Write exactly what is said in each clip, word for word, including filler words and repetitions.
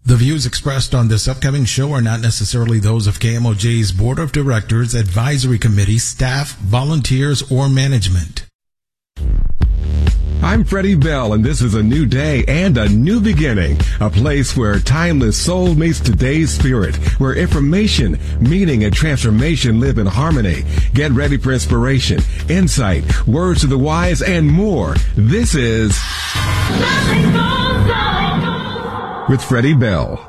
The views expressed on this upcoming show are not necessarily those of K M O J's Board of Directors, Advisory Committee, staff, volunteers, or management. I'm Freddie Bell, and this is a new day and a new beginning, a place where timeless soul meets today's spirit, where information, meaning, and transformation live in harmony. Get ready for inspiration, insight, words of the wise, and more. This is with Freddie Bell.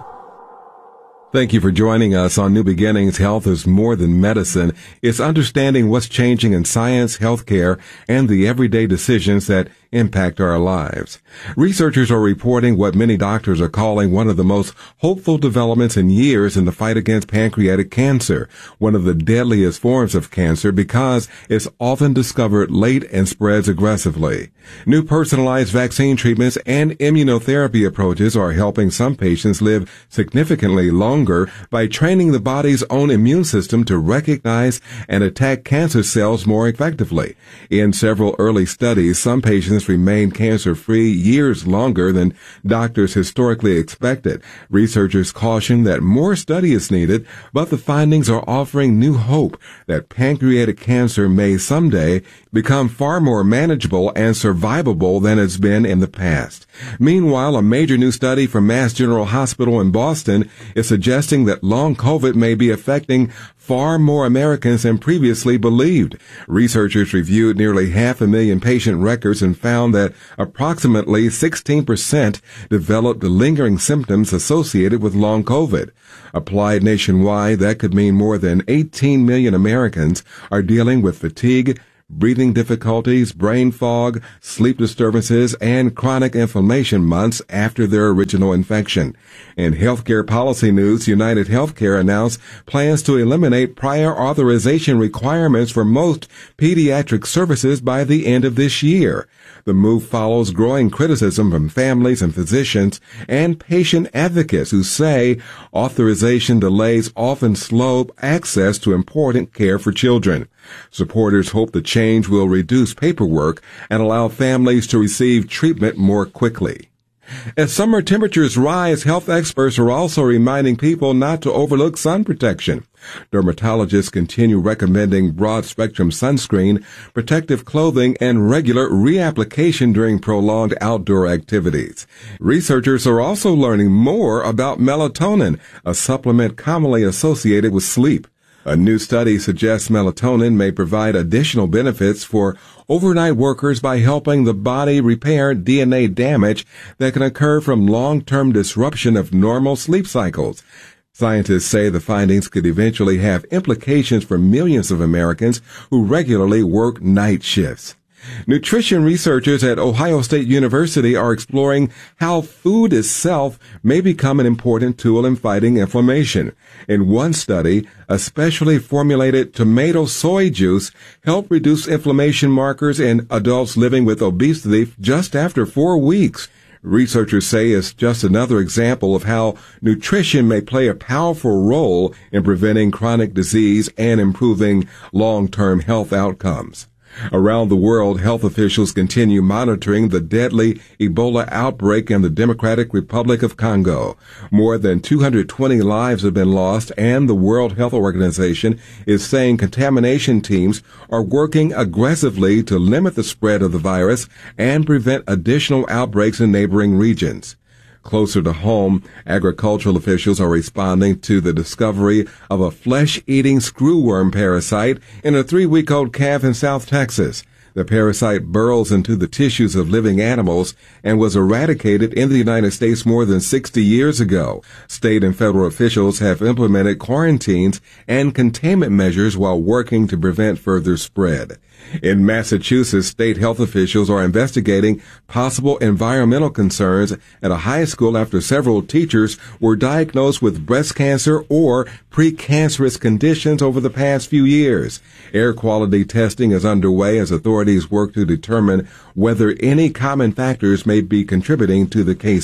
Thank you for joining us on New Beginnings. Health is more than medicine. It's understanding what's changing in science, healthcare, and the everyday decisions that impact our lives. Researchers are reporting what many doctors are calling one of the most hopeful developments in years in the fight against pancreatic cancer, one of the deadliest forms of cancer because it's often discovered late and spreads aggressively. New personalized vaccine treatments and immunotherapy approaches are helping some patients live significantly longer by training the body's own immune system to recognize and attack cancer cells more effectively. In several early studies, some patients remain cancer-free years longer than doctors historically expected. Researchers caution that more study is needed, but the findings are offering new hope that pancreatic cancer may someday become far more manageable and survivable than it's been in the past. Meanwhile, a major new study from Mass General Hospital in Boston is suggesting that long COVID may be affecting far more Americans than previously believed. Researchers reviewed nearly half a million patient records and found that approximately sixteen percent developed lingering symptoms associated with long COVID. Applied nationwide, that could mean more than eighteen million Americans are dealing with fatigue, breathing difficulties, brain fog, sleep disturbances, and chronic inflammation months after their original infection. In healthcare policy news, United Healthcare announced plans to eliminate prior authorization requirements for most pediatric services by the end of this year. The move follows growing criticism from families and physicians and patient advocates who say authorization delays often slow access to important care for children. Supporters hope the change will reduce paperwork and allow families to receive treatment more quickly. As summer temperatures rise, health experts are also reminding people not to overlook sun protection. Dermatologists continue recommending broad-spectrum sunscreen, protective clothing, and regular reapplication during prolonged outdoor activities. Researchers are also learning more about melatonin, a supplement commonly associated with sleep. A new study suggests melatonin may provide additional benefits for overnight workers by helping the body repair D N A damage that can occur from long-term disruption of normal sleep cycles. Scientists say the findings could eventually have implications for millions of Americans who regularly work night shifts. Nutrition researchers at Ohio State University are exploring how food itself may become an important tool in fighting inflammation. In one study, a specially formulated tomato soy juice helped reduce inflammation markers in adults living with obesity just after four weeks. Researchers say it's just another example of how nutrition may play a powerful role in preventing chronic disease and improving long-term health outcomes. Around the world, health officials continue monitoring the deadly Ebola outbreak in the Democratic Republic of Congo. More than two hundred twenty lives have been lost, and the World Health Organization is saying contamination teams are working aggressively to limit the spread of the virus and prevent additional outbreaks in neighboring regions. Closer to home, agricultural officials are responding to the discovery of a flesh-eating screwworm parasite in a three-week-old calf in South Texas. The parasite burrows into the tissues of living animals and was eradicated in the United States more than sixty years ago. State and federal officials have implemented quarantines and containment measures while working to prevent further spread. In Massachusetts, state health officials are investigating possible environmental concerns at a high school after several teachers were diagnosed with breast cancer or precancerous conditions over the past few years. Air quality testing is underway as authorities work to determine whether any common factors may be contributing to the cases.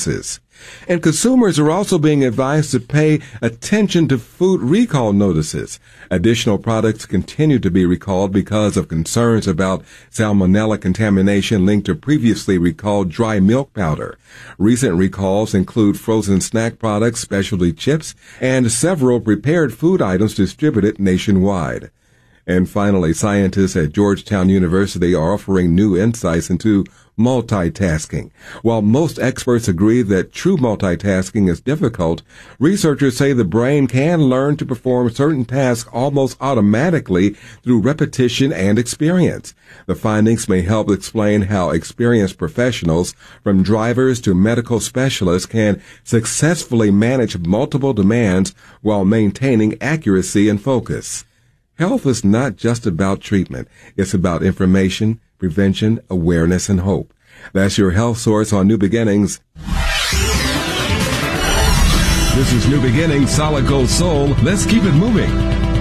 And consumers are also being advised to pay attention to food recall notices. Additional products continue to be recalled because of concerns about salmonella contamination linked to previously recalled dry milk powder. Recent recalls include frozen snack products, specialty chips, and several prepared food items distributed nationwide. And finally, scientists at Georgetown University are offering new insights into multitasking. While most experts agree that true multitasking is difficult, researchers say the brain can learn to perform certain tasks almost automatically through repetition and experience. The findings may help explain how experienced professionals, from drivers to medical specialists, can successfully manage multiple demands while maintaining accuracy and focus. Health is not just about treatment. It's about information, prevention, awareness, and hope. That's your health source on New Beginnings. This is New Beginnings, Solid Gold Soul. Let's keep it moving.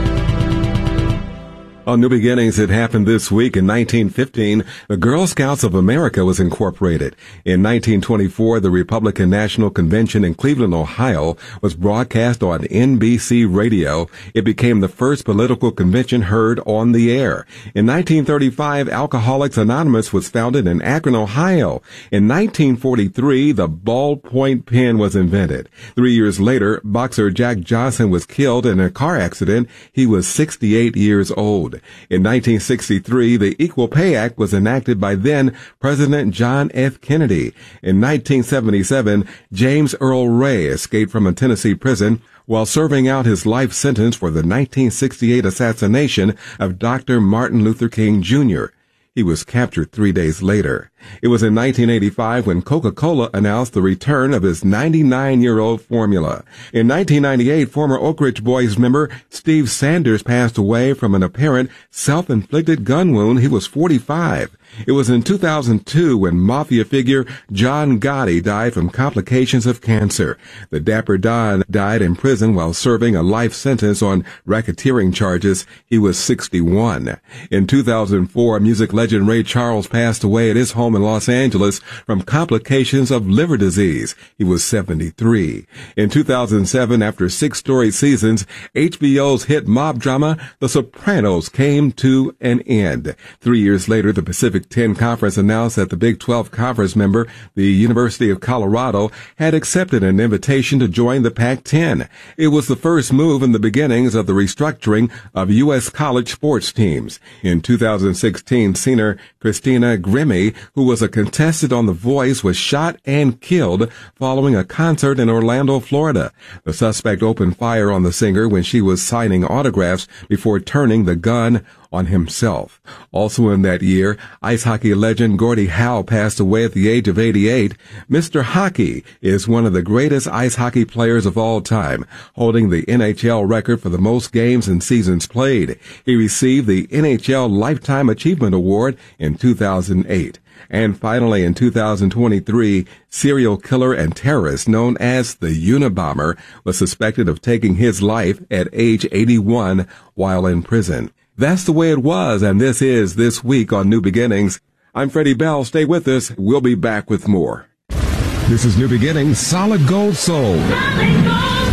On New Beginnings, it happened this week in nineteen fifteen. The Girl Scouts of America was incorporated. In nineteen twenty-four, the Republican National Convention in Cleveland, Ohio, was broadcast on N B C radio. It became the first political convention heard on the air. In nineteen thirty-five, Alcoholics Anonymous was founded in Akron, Ohio. In nineteen forty-three, the ballpoint pen was invented. Three years later, boxer Jack Johnson was killed in a car accident. He was sixty-eight years old. In nineteen sixty-three, the Equal Pay Act was enacted by then President John F. Kennedy. In nineteen seventy-seven, James Earl Ray escaped from a Tennessee prison while serving out his life sentence for the nineteen sixty-eight assassination of Doctor Martin Luther King Junior He was captured three days later. It was in nineteen eighty-five when Coca-Cola announced the return of its ninety-nine-year-old formula. In nineteen ninety-eight, former Oak Ridge Boys member Steve Sanders passed away from an apparent self-inflicted gun wound. He was forty-five. It was in two thousand two when Mafia figure John Gotti died from complications of cancer. The Dapper Don died in prison while serving a life sentence on racketeering charges. He was sixty-one. In two thousand four, music legend Ray Charles passed away at his home in Los Angeles from complications of liver disease. He was seventy-three. In two thousand seven, after six storied seasons, H B O's hit mob drama The Sopranos came to an end. Three years later, the Pacific ten Conference announced that the Big twelve Conference member, the University of Colorado, had accepted an invitation to join the Pac ten. It was the first move in the beginnings of the restructuring of U S college sports teams. In two thousand sixteen, singer Christina Grimmie, who was a contestant on The Voice, was shot and killed following a concert in Orlando, Florida. The suspect opened fire on the singer when she was signing autographs before turning the gun on himself. Also in that year, ice hockey legend Gordie Howe passed away at the age of eighty-eight. Mister Hockey is one of the greatest ice hockey players of all time, holding the N H L record for the most games and seasons played. He received the N H L Lifetime Achievement Award in two thousand eight. And finally, in two thousand twenty-three, serial killer and terrorist known as the Unabomber was suspected of taking his life at age eighty-one while in prison. That's the way it was, and this is This Week on New Beginnings. I'm Freddie Bell. Stay with us. We'll be back with more. This is New Beginnings, Solid Gold Soul. Solid Gold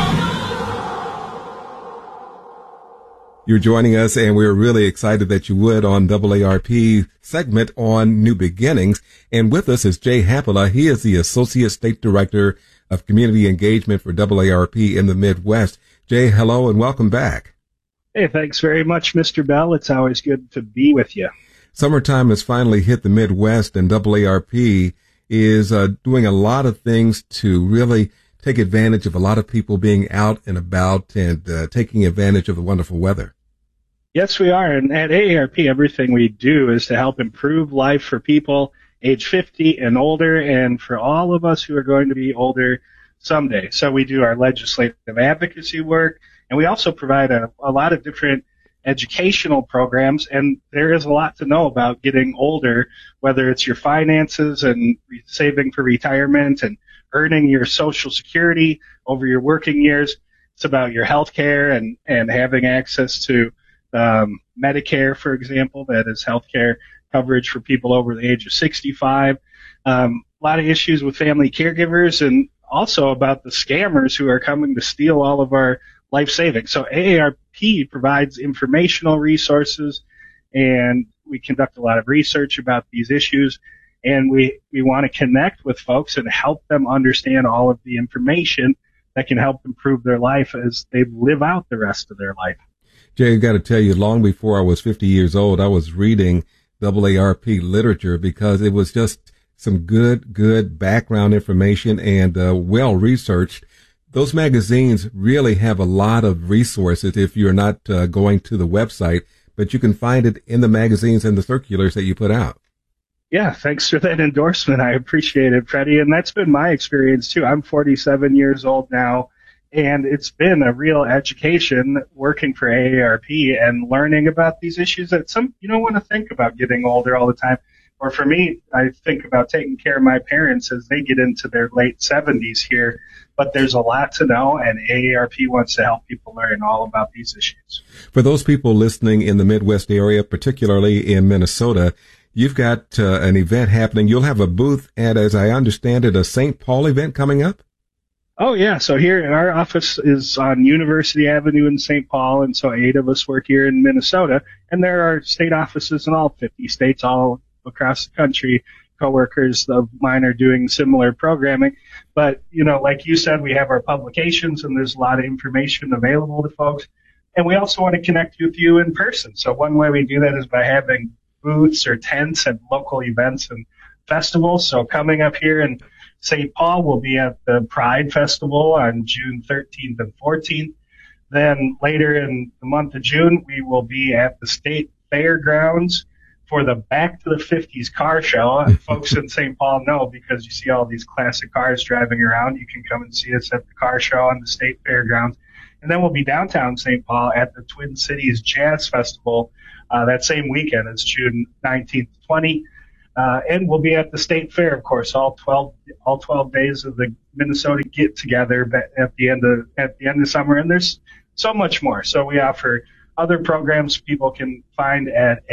Soul. You're joining us, and we're really excited that you would on A A R P segment on New Beginnings. And with us is Jay Hapola. He is the Associate State Director of Community Engagement for A A R P in the Midwest. Jay, hello, and welcome back. Hey, thanks very much, Mister Bell. It's always good to be with you. Summertime has finally hit the Midwest, and A A R P is uh, doing a lot of things to really take advantage of a lot of people being out and about and uh, taking advantage of the wonderful weather. Yes, we are. And at A A R P, everything we do is to help improve life for people age fifty and older, and for all of us who are going to be older someday. So we do our legislative advocacy work, and we also provide a, a lot of different educational programs, and there is a lot to know about getting older, whether it's your finances and saving for retirement and earning your Social Security over your working years. It's about your health care and, and having access to um, Medicare, for example, that is health care coverage for people over the age of sixty-five. Um, a lot of issues with family caregivers and also about the scammers who are coming to steal all of our life savings. So A A R P provides informational resources, and we conduct a lot of research about these issues, and we, we want to connect with folks and help them understand all of the information that can help improve their life as they live out the rest of their life. Jay, I got to tell you, long before I was fifty years old, I was reading A A R P literature because it was just some good, good background information and uh, well-researched. Those magazines really have a lot of resources if you're not uh, going to the website, but you can find it in the magazines and the circulars that you put out. Yeah, thanks for that endorsement. I appreciate it, Freddie. And that's been my experience, too. I'm forty-seven years old now, and it's been a real education working for A A R P and learning about these issues that some you don't want to think about getting older all the time. Or for me, I think about taking care of my parents as they get into their late seventies here. But there's a lot to know, and A A R P wants to help people learn all about these issues. For those people listening in the Midwest area, particularly in Minnesota, you've got uh, an event happening. You'll have a booth at, as I understand it, a Saint Paul event coming up? Oh, yeah. So here, our office is on University Avenue in Saint Paul, and so eight of us work here in Minnesota. And there are state offices in all fifty states, all across the country. Coworkers of mine are doing similar programming. But, you know, like you said, we have our publications, and there's a lot of information available to folks. And we also want to connect with you in person. So one way we do that is by having booths or tents at local events and festivals. So coming up here in Saint Paul, we'll be at the Pride Festival on June thirteenth and fourteenth. Then later in the month of June, we will be at the State Fairgrounds for the Back to the fifties car show. Folks in Saint Paul know, because you see all these classic cars driving around. You can come and see us at the car show on the State Fairgrounds. And then we'll be downtown Saint Paul at the Twin Cities Jazz Festival uh, that same weekend. It's June nineteenth to twentieth. Uh, and we'll be at the State Fair, of course, all twelve, all twelve days of the Minnesota Get Together at the end of, at the end of summer. And there's so much more. So we offer other programs people can find at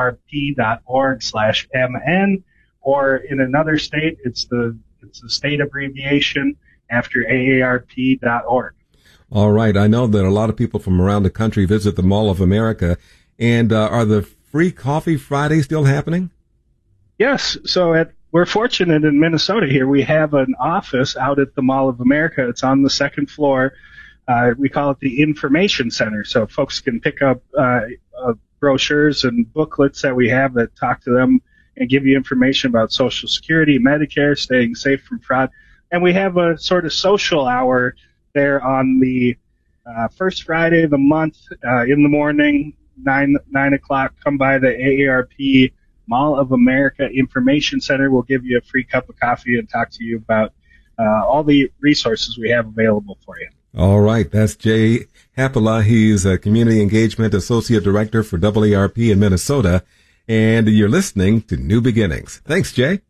aarp.org slash mn, or in another state, it's the, it's the state abbreviation after A A R P dot org. All right. I know that a lot of people from around the country visit the Mall of America. And uh, are the Free Coffee Fridays still happening? Yes. So at, we're fortunate in Minnesota here. We have an office out at the Mall of America. It's on the second floor. Uh, we call it the Information Center. So folks can pick up uh, uh, brochures and booklets that we have that talk to them and give you information about Social Security, Medicare, staying safe from fraud. And we have a sort of social hour there on the uh, first Friday of the month uh, in the morning, nine nine o'clock. Come by the A A R P Mall of America Information Center. We'll give you a free cup of coffee and talk to you about uh, all the resources we have available for you. All right. That's Jay Hapala. He's a Community Engagement Associate Director for A A R P in Minnesota. And you're listening to New Beginnings. Thanks, Jay.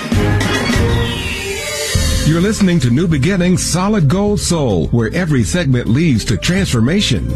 You're listening to New Beginnings, Solid Gold Soul, where every segment leads to transformation.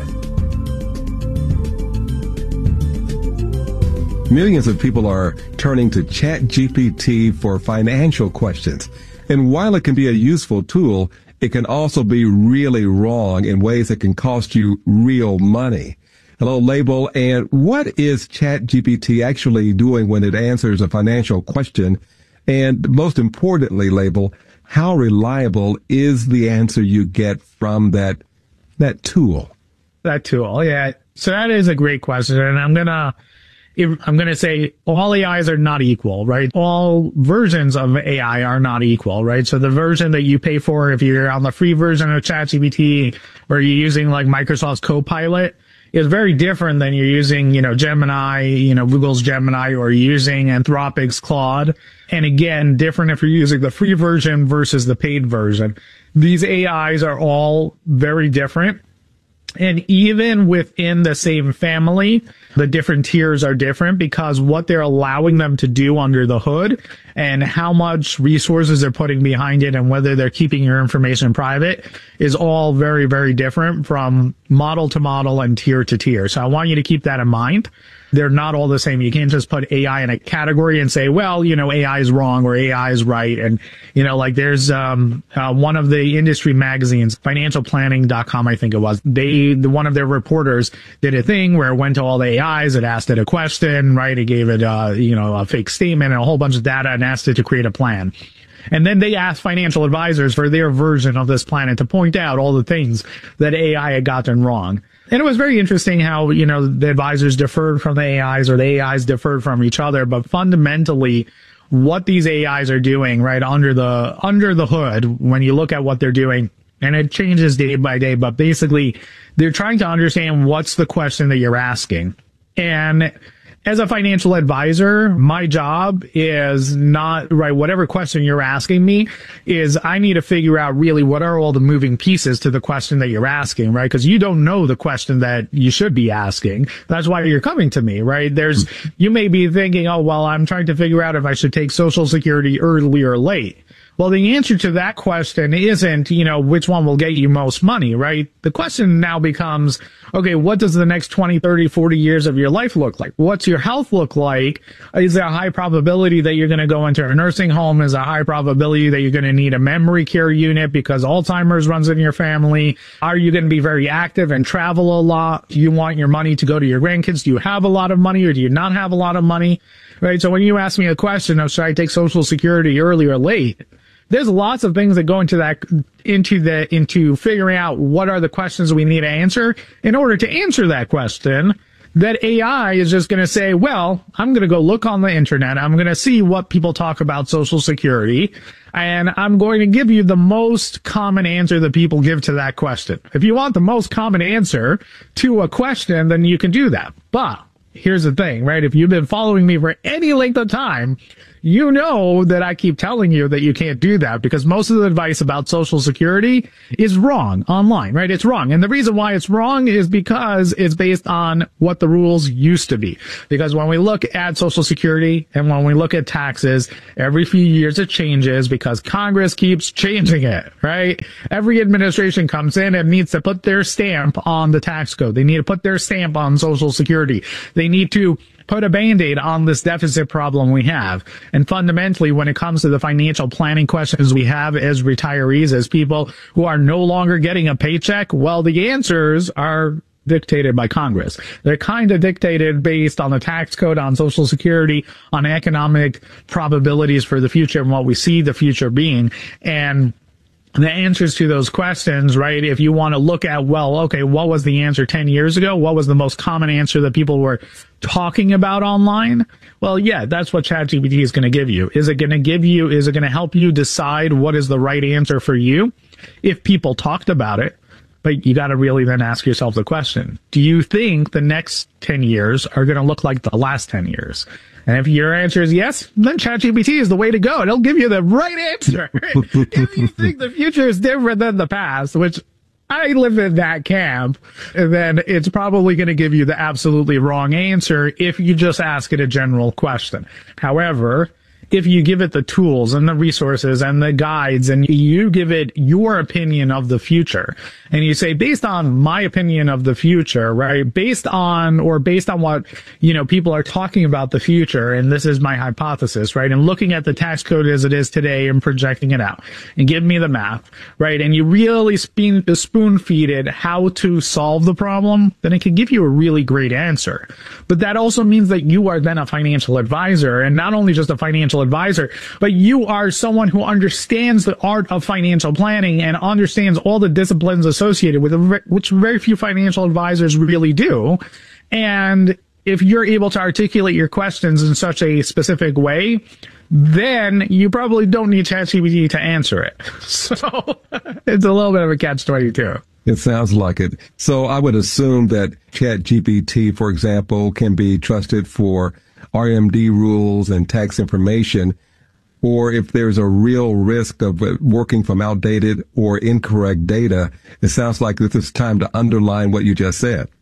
Millions of people are turning to ChatGPT for financial questions. And while it can be a useful tool, it can also be really wrong in ways that can cost you real money. Hello, Label. And what is ChatGPT actually doing when it answers a financial question? And most importantly, Label, how reliable is the answer you get from that, that tool? That tool, yeah. So that is a great question. And I'm going to, I'm going to say all A Is are not equal, right? All versions of A I are not equal, right? So the version that you pay for, if you're on the free version of ChatGPT or you're using like Microsoft's Copilot, is very different than you're using, you know, Gemini, you know, Google's Gemini, or using Anthropic's Claude. And again, different if you're using the free version versus the paid version. These A Is are all very different. And even within the same family, the different tiers are different because what they're allowing them to do under the hood and how much resources they're putting behind it and whether they're keeping your information private is all very, very different from model to model and tier to tier. So I want you to keep that in mind. they're not all the same. You can't just put A I in a category and say, well, you know, A I is wrong or A I is right. And, you know, like there's, um, uh, one of the industry magazines, financial planning dot com, I think it was. They, the, one of their reporters did a thing where it went to all the A Is, it asked it a question, right? It gave it, uh, you know, a fake statement and a whole bunch of data and asked it to create a plan. And then they asked financial advisors for their version of this plan and to point out all the things that A I had gotten wrong. And it was very interesting how, you know, the advisors differed from the A Is or the A Is differed from each other. But fundamentally, what these A Is are doing, right, under the, under the hood, when you look at what they're doing, and it changes day by day, but basically they're trying to understand what's the question that you're asking. And as a financial advisor, my job is not, right, whatever question you're asking me is I need to figure out really what are all the moving pieces to the question that you're asking, right? Because you don't know the question that you should be asking. That's why you're coming to me, right? There's, you may be thinking, oh, well, I'm trying to figure out if I should take Social Security early or late. Well, the answer to that question isn't, you know, which one will get you most money, right? The question now becomes, okay, what does the next twenty, thirty, forty years of your life look like? What's your health look like? Is there a high probability that you're going to go into a nursing home? Is there a high probability that you're going to need a memory care unit because Alzheimer's runs in your family? Are you going to be very active and travel a lot? Do you want your money to go to your grandkids? Do you have a lot of money or do you not have a lot of money? Right? So when you ask me a question of should I take Social Security early or late, there's lots of things that go into that, into the, into figuring out what are the questions we need to answer. In order to answer that question, that A I is just going to say, well, I'm going to go look on the internet. I'm going to see what people talk about Social Security, and I'm going to give you the most common answer that people give to that question. If you want the most common answer to a question, then you can do that. But here's the thing, right? If you've been following me for any length of time, you know that I keep telling you that you can't do that because most of the advice about Social Security is wrong online, right? It's wrong. And the reason why it's wrong is because it's based on what the rules used to be. Because when we look at Social Security and when we look at taxes, every few years it changes because Congress keeps changing it, right? Every administration comes in and needs to put their stamp on the tax code. They need to put their stamp on Social Security. They need to put a Band-Aid on this deficit problem we have. And fundamentally, when it comes to the financial planning questions we have as retirees, as people who are no longer getting a paycheck, well, the answers are dictated by Congress. They're kind of dictated based on the tax code, on Social Security, on economic probabilities for the future and what we see the future being. And the answers to those questions, right? If you want to look at, well, okay, what was the answer ten years ago? What was the most common answer that people were talking about online? Well, yeah, that's what ChatGPT is going to give you. Is it going to give you, is it going to help you decide what is the right answer for you? If people talked about it, but you got to really then ask yourself the question, do you think the next ten years are going to look like the last ten years? And if your answer is yes, then ChatGPT is the way to go. It'll give you the right answer. If you think the future is different than the past, which I live in that camp, then it's probably going to give you the absolutely wrong answer if you just ask it a general question. However, if you give it the tools and the resources and the guides and you give it your opinion of the future and you say, based on my opinion of the future, right, based on, or based on what, you know, people are talking about the future, and this is my hypothesis, right, and looking at the tax code as it is today and projecting it out and give me the math, right, and you really spoon, spoon feed it how to solve the problem, then it can give you a really great answer. But that also means that you are then a financial advisor, and not only just a financial advisor, but you are someone who understands the art of financial planning and understands all the disciplines associated with it, which very few financial advisors really do. And if you're able to articulate your questions in such a specific way, then you probably don't need ChatGPT to answer it. So it's a little bit of a catch twenty-two. It sounds like it. So I would assume that ChatGPT, for example, can be trusted for R M D rules and tax information, or if there's a real risk of working from outdated or incorrect data, it sounds like this is time to underline what you just said.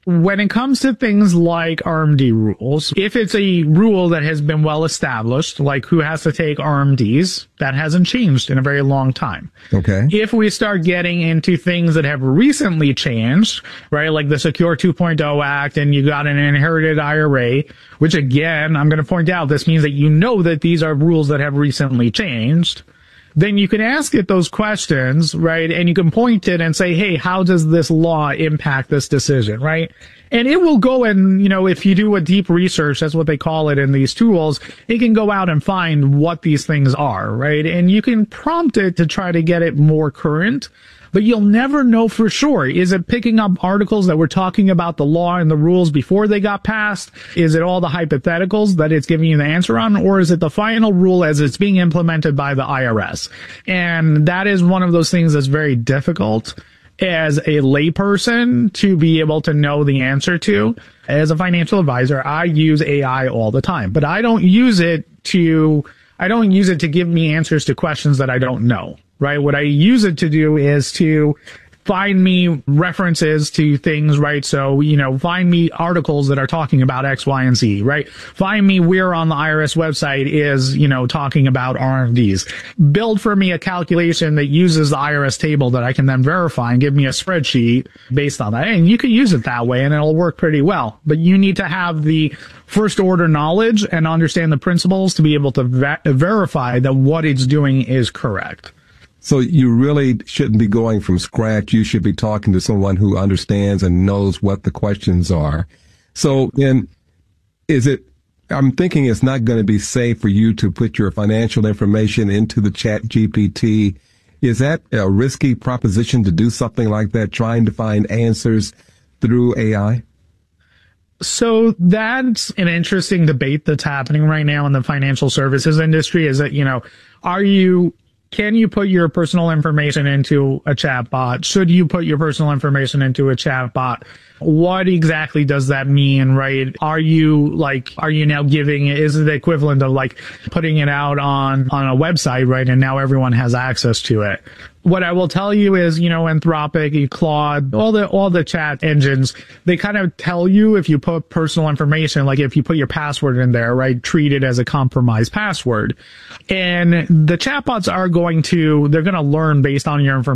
When it comes to things like R M D rules, if it's a rule that has been well established, like who has to take R M Ds, that hasn't changed in a very long time. Okay. If we start getting into things that have recently changed, right, like the Secure two point oh Act, and you got an inherited I R A, which again, I'm going to point out, this means that you know that these are rules that have recently changed, then you can ask it those questions, right? And you can point it and say, hey, how does this law impact this decision, right? And it will go and, you know, if you do a deep research, that's what they call it in these tools, it can go out and find what these things are, right? And you can prompt it to try to get it more current, but you'll never know for sure. Is it picking up articles that were talking about the law and the rules before they got passed? Is it all the hypotheticals that it's giving you the answer on? Or is it the final rule as it's being implemented by the I R S? And that is one of those things that's very difficult as a layperson to be able to know the answer to. As a financial advisor, I use A I all the time, but I don't use it to, I don't use it to give me answers to questions that I don't know. Right? What I use it to do is to find me references to things, right? So, you know, find me articles that are talking about X, Y, and Z, right? Find me where on the I R S website is, you know, talking about R M Ds. Build for me a calculation that uses the I R S table that I can then verify and give me a spreadsheet based on that. And you can use it that way and it'll work pretty well. But you need to have the first order knowledge and understand the principles to be able to ve- verify that what it's doing is correct. So you really shouldn't be going from scratch. You should be talking to someone who understands and knows what the questions are. So then, is it, I'm thinking it's not going to be safe for you to put your financial information into the Chat G P T. Is that a risky proposition to do something like that, trying to find answers through A I? So that's an interesting debate that's happening right now in the financial services industry, is that, you know, are you, can you put your personal information into a chatbot? Should you put your personal information into a chatbot? What exactly does that mean, right? Are you like, are you now giving, is it the equivalent of like putting it out on, on a website, right? And now everyone has access to it. What I will tell you is, you know, Anthropic, Claude, all the, all the chat engines, they kind of tell you if you put personal information, like if you put your password in there, right, treat it as a compromised password. And the chatbots are going to, they're going to learn based on your information.